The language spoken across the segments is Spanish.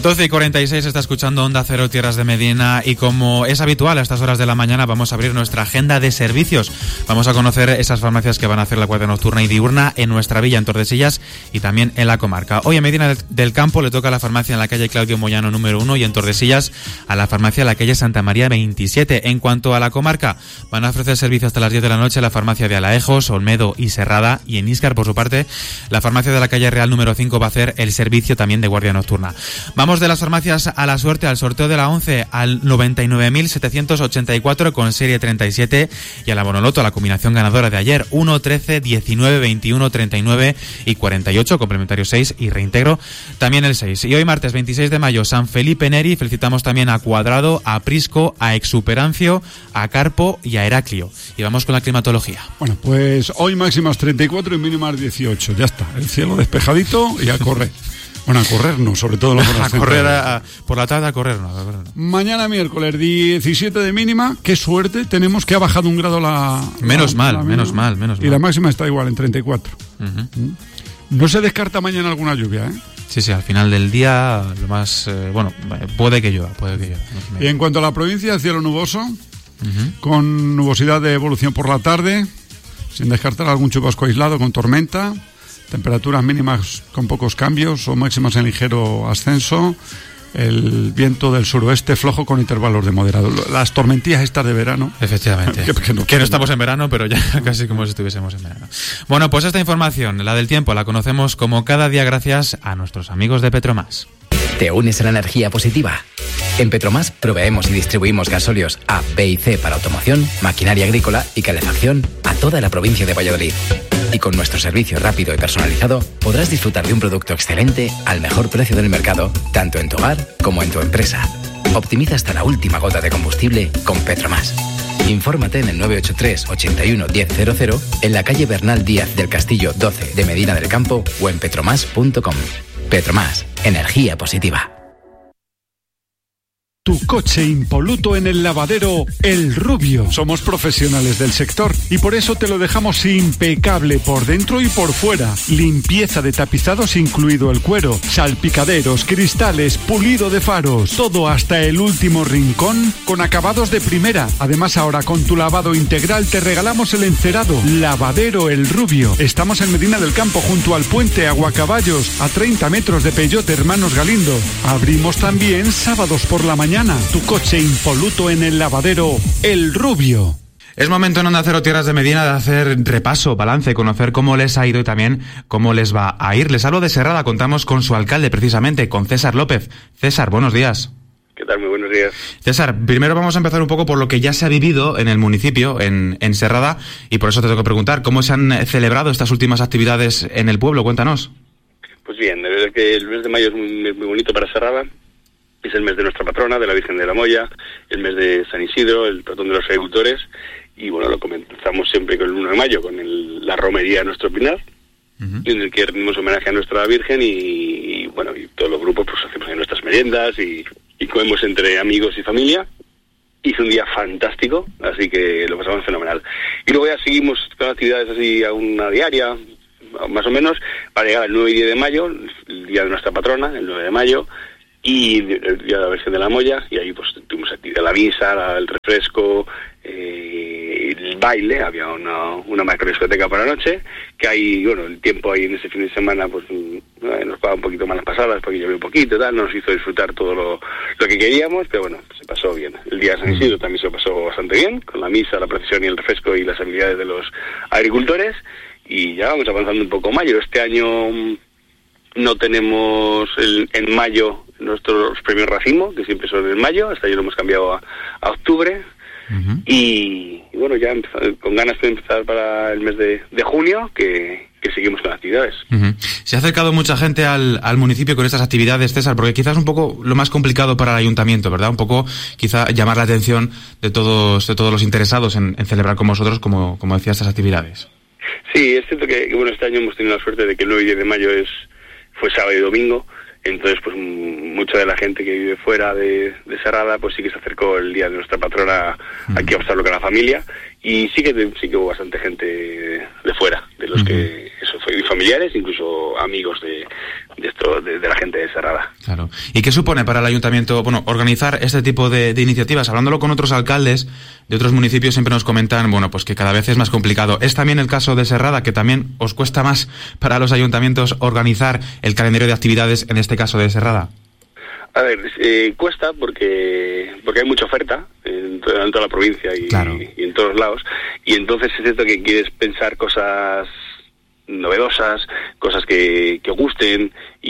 12:46 está escuchando Onda Cero Tierras de Medina y como es habitual a estas horas de la mañana vamos a abrir nuestra agenda de servicios. Vamos a conocer esas farmacias que van a hacer la guardia nocturna y diurna en nuestra villa, en Tordesillas y también en la comarca. Hoy en Medina del Campo le toca a la farmacia en la calle Claudio Moyano número 1 y en Tordesillas a la farmacia en la calle Santa María 27. En cuanto a la comarca, van a ofrecer servicio hasta las 10 de la noche la farmacia de Alaejos, Olmedo y Serrada, y en Íscar, por su parte, la farmacia de la calle Real número 5 va a hacer el servicio también de guardia nocturna. Vamos de las farmacias a la suerte, al sorteo de la 11, al 99.784 con serie 37 y a la Bonoloto, a la combinación ganadora de ayer, 1, 13, 19, 21, 39 y 48, complementario 6 y reintegro también el 6. Y hoy martes 26 de mayo, San Felipe Neri, felicitamos también a Cuadrado, a Prisco, a Exuperancio, a Carpo y a Heraclio. Y vamos con la climatología. Bueno, pues hoy máximas 34 y mínimas 18, ya está, el cielo despejadito y a correr. Bueno, a correr no, sobre todo los a correr por la tarde, a correr no. Mañana miércoles 17 de mínima, qué suerte tenemos que ha bajado un grado la... Menos mal. Y la máxima está igual, en 34. Uh-huh. No se descarta mañana alguna lluvia, ¿eh? Sí, al final del día, lo más... puede que llueva. Y en cuanto a la provincia, cielo nuboso, con nubosidad de evolución por la tarde, sin descartar algún chubasco aislado con tormenta. Temperaturas mínimas con pocos cambios o máximas en ligero ascenso. El viento del suroeste flojo con intervalos de moderado. Las tormentillas estas de verano. Efectivamente. Que no estamos en verano, pero ya casi como si estuviésemos en verano. Bueno, pues esta información, la del tiempo, la conocemos como cada día gracias a nuestros amigos de Petromás. ¿Te unes a la energía positiva? En Petromás proveemos y distribuimos gasóleos A, B y C para automoción, maquinaria agrícola y calefacción a toda la provincia de Valladolid. Y con nuestro servicio rápido y personalizado podrás disfrutar de un producto excelente al mejor precio del mercado, tanto en tu hogar como en tu empresa. Optimiza hasta la última gota de combustible con Petromás. Infórmate en el 983 81 1000 en la calle Bernal Díaz del Castillo 12 de Medina del Campo o en petromás.com. Petromás, energía positiva. Tu coche impoluto en el lavadero El Rubio. Somos profesionales del sector y por eso te lo dejamos impecable por dentro y por fuera. Limpieza de tapizados incluido el cuero, salpicaderos, cristales, pulido de faros, todo hasta el último rincón con acabados de primera. Además ahora con tu lavado integral te regalamos el encerado. Lavadero El Rubio. Estamos en Medina del Campo junto al puente Aguacaballos a 30 metros de Peyote Hermanos Galindo. Abrimos también sábados por la mañana. Tu coche impoluto en el lavadero El Rubio. Es momento en Onda Cero Tierras de Medina de hacer repaso, balance, conocer cómo les ha ido y también cómo les va a ir. Les hablo de Serrada, contamos con su alcalde precisamente, con César López. César, buenos días. ¿Qué tal? Muy buenos días. César, primero vamos a empezar un poco por lo que ya se ha vivido en el municipio, en Serrada, y por eso te tengo que preguntar, ¿cómo se han celebrado estas últimas actividades en el pueblo? Cuéntanos. Pues bien, de verdad que el mes de mayo es muy bonito para Serrada. Es el mes de nuestra patrona, de la Virgen de la Moya, el mes de San Isidro, el patrón de los agricultores, y bueno, lo comenzamos siempre con el 1 de mayo, con la romería de nuestro Pinar, en el que rendimos homenaje a nuestra Virgen y bueno, y todos los grupos pues hacemos ahí nuestras meriendas y comemos entre amigos y familia. Hizo un día fantástico, así que lo pasamos fenomenal. Y luego ya seguimos con actividades así a una diaria, más o menos, para llegar al 9 y 10 de mayo, el día de nuestra patrona, el 9 de mayo, y el día de la Virgen de la Moya, y ahí pues tuvimos actividad, la misa, el refresco, el baile, había una macro discoteca por la noche, que ahí, bueno, el tiempo ahí en ese fin de semana pues nos pagaba un poquito más las pasadas, porque llovió un poquito, tal, no nos hizo disfrutar todo lo que queríamos, pero bueno, se pasó bien. El día de San Isidro también se pasó bastante bien, con la misa, la procesión y el refresco y las habilidades de los agricultores, y ya vamos avanzando un poco mayo. Este año no tenemos en mayo nuestros premios Racimo, que siempre son en mayo, hasta año lo hemos cambiado a octubre, y bueno, ya con ganas de empezar para el mes de junio, que seguimos con actividades. Se ha acercado mucha gente al municipio con estas actividades, César, porque quizás un poco lo más complicado para el ayuntamiento, ¿verdad? Un poco quizá llamar la atención de todos los interesados en celebrar con vosotros, como decía, estas actividades. Sí, es cierto que bueno, este año hemos tenido la suerte de que el 9 y 10 de mayo fue sábado y domingo, Entonces, pues mucha de la gente que vive fuera de Serrada, pues sí que se acercó el día de nuestra patrona aquí a pasarlo con la familia, y sí que hubo bastante gente de fuera, de los que eso fue familiares, incluso amigos de la gente de Serrada. Claro. ¿Y qué supone para el ayuntamiento, organizar este tipo de iniciativas? Hablándolo con otros alcaldes de otros municipios siempre nos comentan, pues que cada vez es más complicado. ¿Es también el caso de Serrada, que también os cuesta más para los ayuntamientos organizar el calendario de actividades, en este caso de Serrada? A ver, cuesta porque hay mucha oferta en toda la provincia y en todos lados, y entonces es cierto que quieres pensar cosas novedosas, cosas que gusten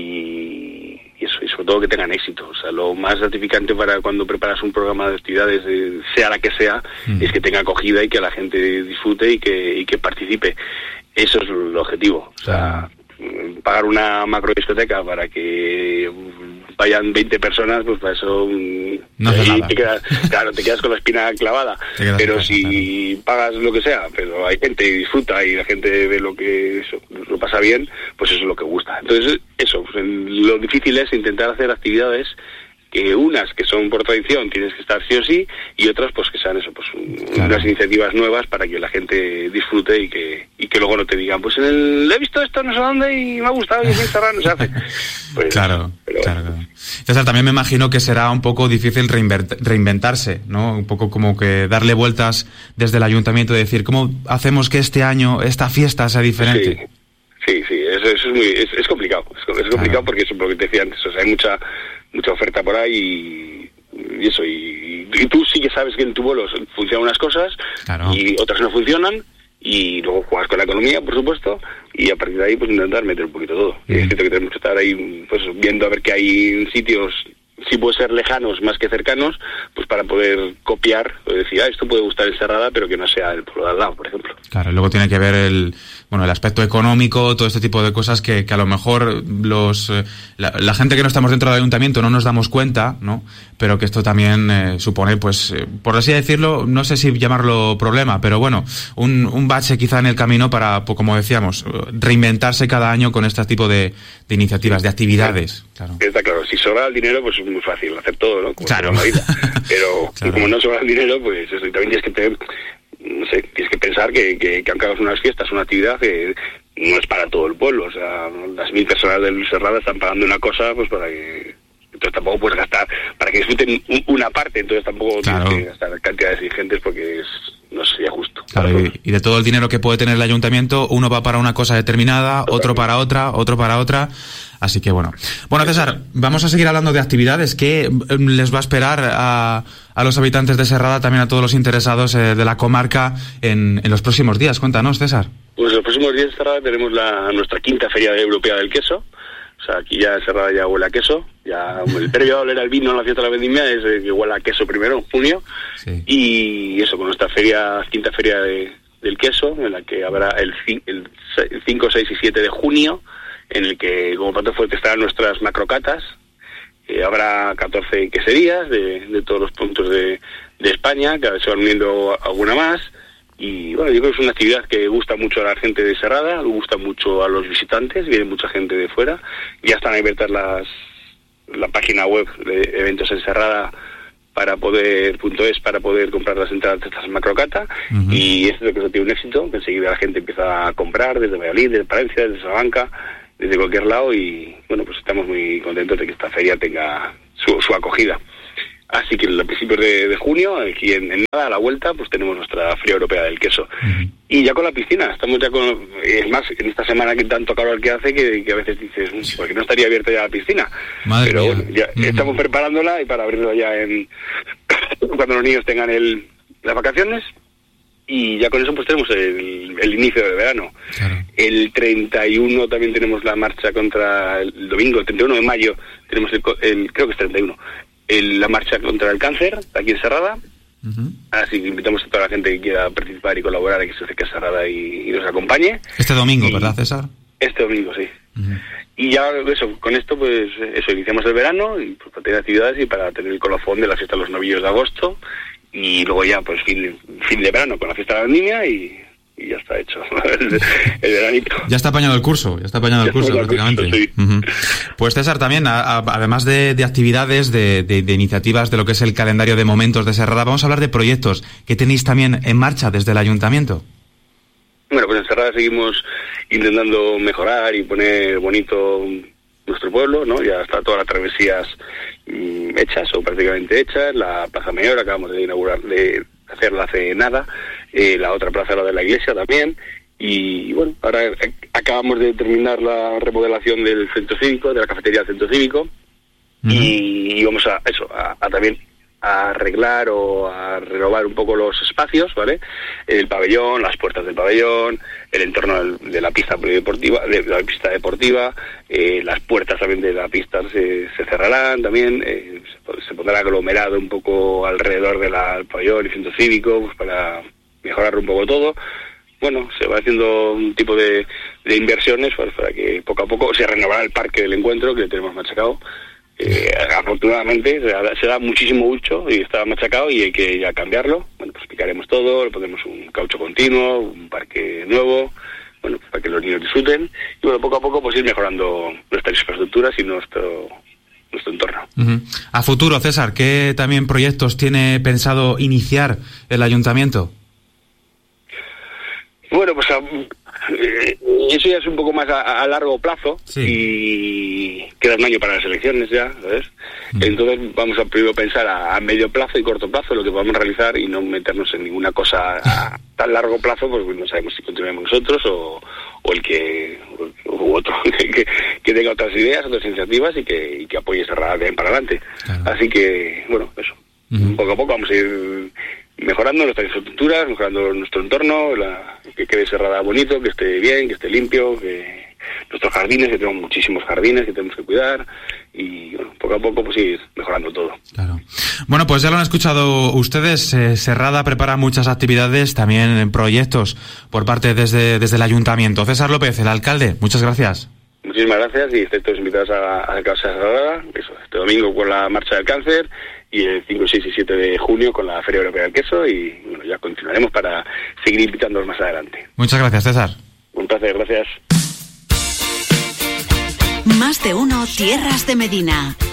y eso, y sobre todo que tengan éxito. O sea, lo más gratificante para cuando preparas un programa de actividades, sea la que sea, es que tenga acogida y que la gente disfrute y que participe. Eso es el objetivo. O sea, pagar una macro discoteca para que vayan 20 personas, pues para eso no hace nada. Te quedas con la espina clavada. Pero si pagas lo que sea, pero hay gente y disfruta y la gente ve lo pasa bien, pues eso es lo que gusta. Entonces eso, pues lo difícil es intentar hacer actividades que unas que son por tradición tienes que estar sí o sí, y otras pues que sean eso, pues unas iniciativas nuevas para que la gente disfrute y que luego no te digan, pues he visto esto no sé dónde y me ha gustado y en Instagram no se hace. Pues, claro. César, también me imagino que será un poco difícil reinventarse, ¿no? Un poco como que darle vueltas desde el ayuntamiento y decir, ¿cómo hacemos que este año esta fiesta sea diferente? Sí, es complicado. Es complicado porque eso es lo que te decía antes, o sea, hay mucha oferta por ahí y eso, y tú sí que sabes que en tu bolo funcionan unas cosas y otras no funcionan, y luego juegas con la economía, por supuesto, y a partir de ahí pues intentar meter un poquito todo. Y es cierto que tenemos que estar ahí pues viendo a ver qué hay en sitios, si puede ser lejanos más que cercanos, pues para poder copiar o decir, esto puede gustar en Serrada, pero que no sea el pueblo de al lado, por ejemplo. Claro, luego tiene que ver el aspecto económico, todo este tipo de cosas que a lo mejor la gente que no estamos dentro del ayuntamiento no nos damos cuenta, ¿no? Pero que esto también supone, pues, por así decirlo, no sé si llamarlo problema, pero bueno, un bache quizá en el camino para, pues, como decíamos, reinventarse cada año con este tipo de iniciativas, de actividades. Claro. Está claro, si sobra el dinero, pues es muy fácil hacer todo, ¿no? Como claro. La vida. Pero como no sobra el dinero, pues eso, y también tienes que pensar que aunque hagas unas fiestas, una actividad que no es para todo el pueblo. O sea, las 1000 personas de Serrada están pagando una cosa, pues para que... Entonces tampoco puedes gastar, para que disfruten una parte, entonces tampoco tienes que gastar cantidades ingentes porque no sería justo. Claro, y de todo el dinero que puede tener el ayuntamiento, uno va para una cosa determinada, otro para otra. Así que bueno, César, vamos a seguir hablando de actividades. ¿Qué les va a esperar a los habitantes de Serrada, también a todos los interesados de la comarca en los próximos días? Cuéntanos, César. Pues los próximos días en Serrada tenemos nuestra 5ª Feria Europea del Queso. O sea, aquí ya en Serrada ya huele a queso. Ya el previo a oler al vino en la fiesta de la vendimia es que huele a queso primero, en junio. Sí. Y eso, con nuestra 5ª Feria del Queso, en la que habrá el 5, 6 y 7 de junio, en el que como plato fuerte estarán nuestras macrocatas. Habrá 14 queserías de todos los puntos de España, que se van uniendo alguna más. Y bueno, yo creo que es una actividad que gusta mucho a la gente de Serrada, gusta mucho a los visitantes, viene mucha gente de fuera. Ya están abiertas la página web de eventos en Serrada para poder comprar las entradas de estas macrocata. Y esto es lo que tiene un éxito, que enseguida la gente empieza a comprar desde Valladolid, desde Palencia, desde Salamanca, desde cualquier lado, y bueno, pues estamos muy contentos de que esta feria tenga su acogida. Así que a principios de junio, aquí en nada, a la vuelta, pues tenemos nuestra Feria Europea del Queso. Y ya con la piscina, estamos ya con... Es más, en esta semana que tanto calor que hace, que a veces dices, ¿por qué no estaría abierta ya la piscina? Madre Pero mía. bueno, ya estamos preparándola y para abrirla ya cuando los niños tengan las vacaciones. Y ya con eso pues tenemos el inicio del verano. Claro. El 31 también tenemos la marcha contra el domingo, el 31 de mayo, tenemos creo que es 31, la marcha contra el cáncer, aquí en Serrada. Así que invitamos a toda la gente que quiera participar y colaborar a que se acerque a Serrada y nos acompañe. Este domingo, ¿verdad, César? Este domingo, sí. Y ya eso, con esto pues iniciamos el verano y pues, para tener actividades y para tener el colofón de la fiesta de los novillos de agosto, y luego ya pues fin de verano con la fiesta de la vendimia y y ya está hecho el veranito. Ya está apañado el curso, prácticamente. Sí. Uh-huh. Pues César, también, además de actividades, de iniciativas, de lo que es el calendario de momentos de Serrada, vamos a hablar de proyectos que tenéis también en marcha desde el Ayuntamiento. Bueno, pues en Serrada seguimos intentando mejorar y poner bonito nuestro pueblo, ¿no? Ya está todas las travesías hechas o prácticamente hechas. La Plaza Mayor acabamos de hacerla hace nada, la otra plaza, la de la iglesia también, y bueno, ahora acabamos de terminar la remodelación del centro cívico, de la cafetería del centro cívico, y vamos a también a arreglar o a renovar un poco los espacios, ¿vale? El pabellón, las puertas del pabellón, el entorno de la pista polideportiva, de la pista deportiva, las puertas también de la pista se cerrarán también, se pondrá aglomerado un poco alrededor del pabellón y centro cívico, pues para mejorar un poco todo. Bueno, se va haciendo un tipo de inversiones pues, para que poco a poco se renovará el parque del encuentro que tenemos machacado. Afortunadamente se da muchísimo ucho y está machacado y hay que ya cambiarlo. Bueno, pues picaremos todo, le ponemos un caucho continuo, un parque nuevo, bueno, pues para que los niños disfruten y bueno, poco a poco pues ir mejorando nuestras infraestructuras y nuestro entorno. Uh-huh. A futuro, César, ¿qué también proyectos tiene pensado iniciar el Ayuntamiento? Bueno, pues eso ya es un poco más a largo plazo, sí. Y queda un año para las elecciones ya, ¿sabes? Entonces vamos a primero pensar a medio plazo y corto plazo lo que podamos realizar y no meternos en ninguna cosa a tan largo plazo, porque no sabemos si continuemos nosotros o el que u otro que tenga otras ideas, otras iniciativas y que apoye Serrada bien para adelante. Claro. Así que, bueno, eso. Poco a poco vamos a ir mejorando nuestras infraestructuras, mejorando nuestro entorno, que quede Serrada bonito, que esté bien, que esté limpio, que nuestros jardines, que tenemos muchísimos jardines que tenemos que cuidar y bueno, poco a poco pues ir mejorando todo. Claro. Bueno, pues ya lo han escuchado ustedes, Serrada prepara muchas actividades, también proyectos por parte desde el Ayuntamiento. César López, el alcalde, muchas gracias. Muchísimas gracias y estáis todos invitados a la Casa de Serrada, este domingo con la Marcha del Cáncer y el 5, 6 y 7 de junio con la Feria Europea del Queso y bueno, ya continuaremos para seguir invitándonos más adelante. Muchas gracias, César. Un placer, gracias. Más de uno Tierras de Medina.